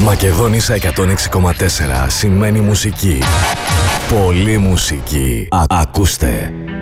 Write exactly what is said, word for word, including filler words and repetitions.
Μακεδόνισσα εκατόν έξι κόμμα τέσσερα σημαίνει μουσική. Πολύ μουσική. Α, ακούστε.